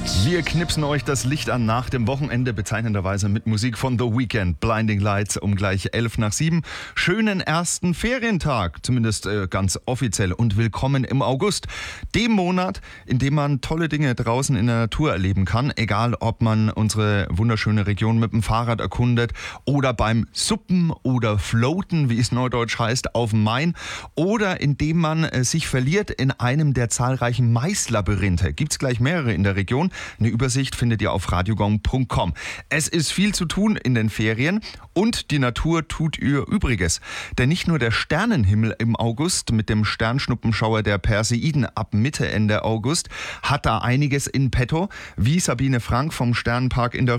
Wir knipsen euch das Licht an nach dem Wochenende, bezeichnenderweise mit Musik von The Weeknd. Blinding Lights um gleich 6:11. Schönen ersten Ferientag, zumindest ganz offiziell, und willkommen im August. Dem Monat, in dem man tolle Dinge draußen in der Natur erleben kann. Egal, ob man unsere wunderschöne Region mit dem Fahrrad erkundet oder beim Suppen oder Floaten, wie es neudeutsch heißt, auf dem Main. Oder indem man sich verliert in einem der zahlreichen Maislabyrinthe. Gibt's gleich mehrere in der Region. Eine Übersicht findet ihr auf radiogong.com. Es ist viel zu tun in den Ferien und die Natur tut ihr Übriges. Denn nicht nur der Sternenhimmel im August mit dem Sternschnuppenschauer der Perseiden ab Mitte, Ende August hat da einiges in petto, wie Sabine Frank vom Sternenpark in der